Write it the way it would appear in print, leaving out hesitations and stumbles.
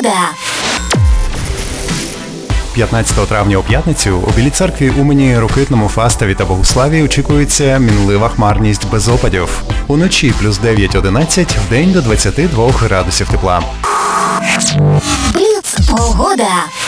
погода. 15 травня у п'ятницю у Білій Церкві, Умані, Рокитному, Фастові та Богуславі очікується мінлива хмарність без опадів. Уночі плюс 9-11, вдень до 22 градусів тепла. Бліц погода.